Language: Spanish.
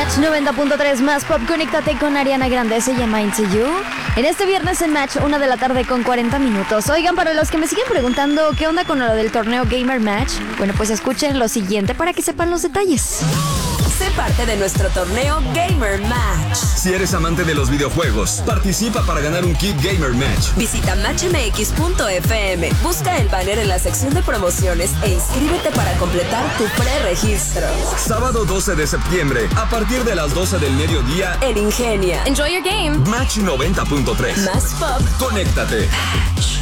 Match 90.3 más pop, conéctate con Ariana Grande, se llama Into You. En este viernes en Match, 1 de la tarde con 40 minutos. Oigan, para los que me siguen preguntando qué onda con lo del torneo Gamer Match, bueno, pues escuchen lo siguiente para que sepan los detalles. Sé parte de nuestro torneo Gamer Match. Si eres amante de los videojuegos, participa para ganar un kit Gamer Match. Visita matchmx.fm, busca el banner en la sección de promociones e inscríbete para completar tu preregistro. Sábado 12 de septiembre, a partir de las 12 del mediodía, en Ingenia. Enjoy your game. Match 90.3. Más pop. Conéctate. Match.